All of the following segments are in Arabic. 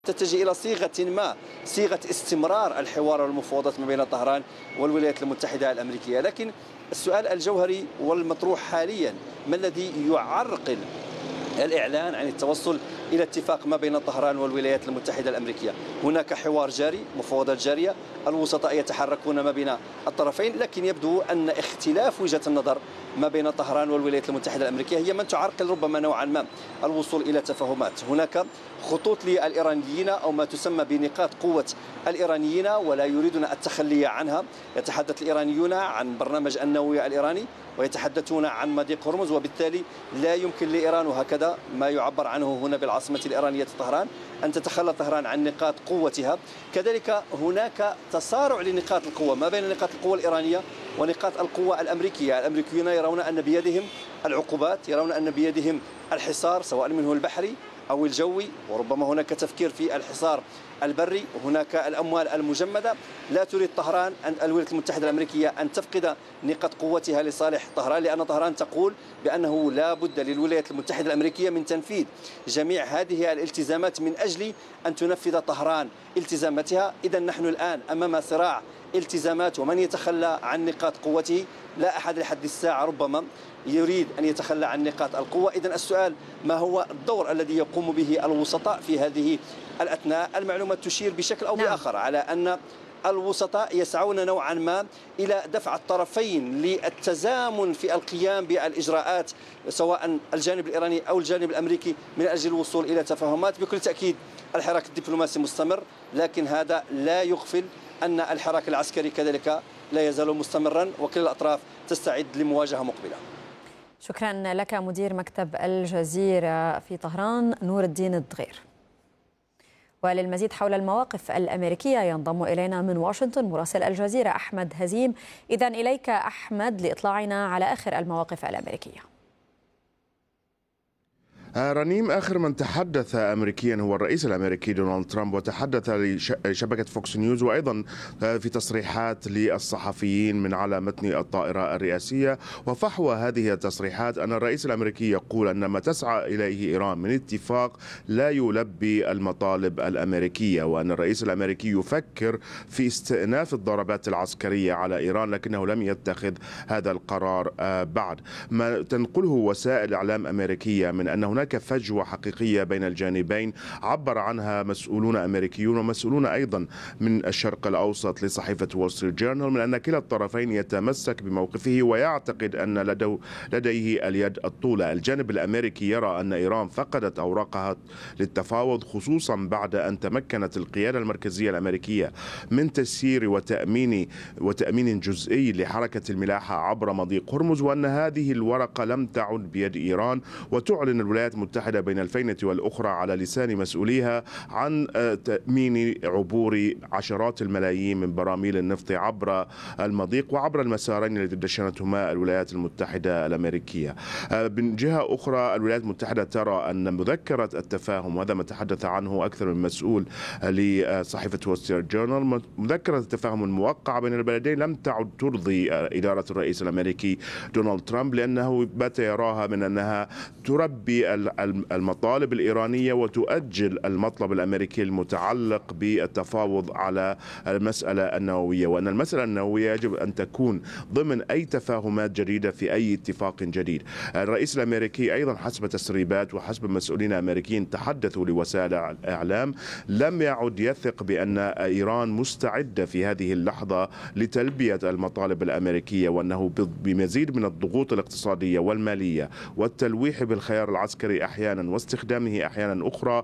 تتجه إلى صيغة استمرار الحوار والمفاوضات ما بين طهران والولايات المتحدة الأمريكية. لكن السؤال الجوهري والمطروح حاليا: ما الذي يعرقل الإعلان عن التوصل إلى اتفاق ما بين طهران والولايات المتحدة الأمريكية؟ هناك حوار جاري، مفاوضات جارية، الوسطاء يتحركون ما بين الطرفين، لكن يبدو أن اختلاف وجهة النظر ما بين طهران والولايات المتحدة الأمريكية هي من تعرقل ربما نوعا ما الوصول إلى تفاهمات. هناك خطوط للإيرانيين أو ما تسمى بنقاط قوة الإيرانيين ولا يريدون التخلي عنها. يتحدث الإيرانيون عن برنامج النووي الإيراني ويتحدثون عن مضيق هرمز، وبالتالي لا يمكن لإيران، وهكذا ما يعبر عنه هنا بالعاصمة الإيرانية طهران، أن تتخلى طهران عن نقاط قوتها. كذلك هناك تصارع لنقاط القوة ما بين نقاط القوة الإيرانية ونقاط القوة الأمريكية. الأمريكيون يرون أن بيدهم العقوبات، يرون أن بيدهم الحصار سواء منه البحري أو الجوي، وربما هناك تفكير في الحصار البري، وهناك الأموال المجمدة. لا تريد طهران أن الولايات المتحدة الأمريكية أن تفقد نقاط قوتها لصالح طهران، لأن طهران تقول بأنه لا بد للولايات المتحدة الأمريكية من تنفيذ جميع هذه الالتزامات من أجل أن تنفذ طهران التزاماتها. إذا نحن الآن أمام صراع التزامات، ومن يتخلى عن نقاط قوته. لا أحد لحد الساعة ربما يريد أن يتخلى عن نقاط القوة. إذن السؤال: ما هو الدور الذي يقوم به الوسطاء في هذه الأثناء؟ المعلومات تشير بشكل أو بآخر على أن الوسطاء يسعون نوعا ما إلى دفع الطرفين للتزامن في القيام بالإجراءات، سواء الجانب الإيراني أو الجانب الأمريكي، من أجل الوصول إلى تفاهمات. بكل تأكيد الحراك الدبلوماسي مستمر، لكن هذا لا يغفل أن الحراك العسكري كذلك لا يزال مستمرا، وكل الأطراف تستعد لمواجهة مقبلة. شكرا لك مدير مكتب الجزيرة في طهران نور الدين الدغير. وللمزيد حول المواقف الأمريكية ينضم إلينا من واشنطن مراسل الجزيرة أحمد هزيم. إذن إليك أحمد لإطلاعنا على آخر المواقف الأمريكية. رنيم، آخر من تحدث أمريكيا هو الرئيس الأمريكي دونالد ترامب، وتحدث لشبكة فوكس نيوز وأيضا في تصريحات للصحفيين من على متن الطائرة الرئاسية. وفحوى هذه التصريحات أن الرئيس الأمريكي يقول أن ما تسعى إليه إيران من اتفاق لا يلبي المطالب الأمريكية، وأن الرئيس الأمريكي يفكر في استئناف الضربات العسكرية على إيران، لكنه لم يتخذ هذا القرار بعد. ما تنقله وسائل إعلام أمريكية من أن هناك فجوة حقيقية بين الجانبين، عبر عنها مسؤولون أمريكيون ومسؤولون أيضا من الشرق الأوسط لصحيفة وول ستريت جورنال، من أن كلا الطرفين يتمسك بموقفه ويعتقد أن لديه اليد الطولة. الجانب الأمريكي يرى أن إيران فقدت أوراقها للتفاوض، خصوصا بعد أن تمكنت القيادة المركزية الأمريكية من تسيير وتأمين جزئي لحركة الملاحة عبر مضيق هرمز، وأن هذه الورقة لم تعد بيد إيران. وتعلن الولايات المتحدة بين الفينة والأخرى على لسان مسؤوليها عن تأمين عبور عشرات الملايين من براميل النفط عبر المضيق وعبر المسارين التي دشنتهما الولايات المتحدة الأمريكية. من جهة أخرى، الولايات المتحدة ترى أن مذكرة التفاهم، وهذا ما تحدث عنه أكثر من مسؤول لصحيفة وول ستريت جورنال، مذكرة التفاهم الموقعة بين البلدين لم تعد ترضي إدارة الرئيس الأمريكي دونالد ترامب، لأنه بات يراها من أنها تربي المطالب الإيرانية وتؤجل المطلب الأمريكي المتعلق بالتفاوض على المسألة النووية، وأن المسألة النووية يجب أن تكون ضمن أي تفاهمات جديدة في أي اتفاق جديد. الرئيس الأمريكي أيضا حسب تسريبات وحسب مسؤولين أمريكيين تحدثوا لوسائل الإعلام لم يعد يثق بأن إيران مستعدة في هذه اللحظة لتلبية المطالب الأمريكية، وأنه بمزيد من الضغوط الاقتصادية والمالية والتلويح بالخيار العسكري أحيانا واستخدامه أحيانا أخرى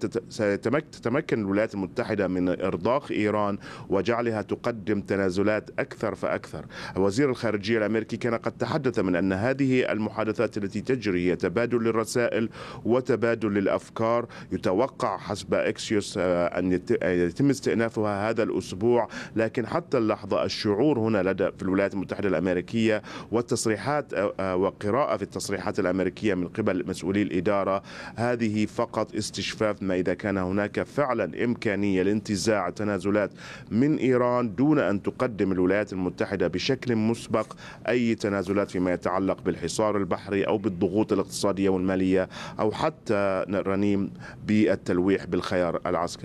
ستتمكن الولايات المتحدة من إرضاء إيران وجعلها تقدم تنازلات أكثر فأكثر. وزير الخارجية الأمريكي كان قد تحدث من أن هذه المحادثات التي تجري هي تبادل للرسائل وتبادل للأفكار. يتوقع حسب إكسيوس أن يتم استئنافها هذا الأسبوع، لكن حتى اللحظة الشعور هنا لدى في الولايات المتحدة الأمريكية والتصريحات وقراءة في التصريحات الأمريكية من قبل مسؤولي الإدارة هذه فقط استشفاف ما إذا كان هناك فعلا إمكانية لانتزاع تنازلات من إيران دون أن تقدم الولايات المتحدة بشكل مسبق أي تنازلات فيما يتعلق بالحصار البحري أو بالضغوط الاقتصادية والمالية أو حتى رنيم بالتلويح بالخيار العسكري.